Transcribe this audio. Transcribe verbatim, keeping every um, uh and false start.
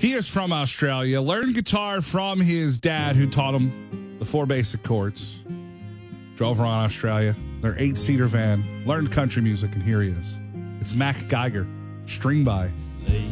He is from Australia, learned guitar from his dad who taught him the four basic chords. Drove around Australia, their eight-seater van, learned country music, and here he is. It's Mac Geiger, String By. Lay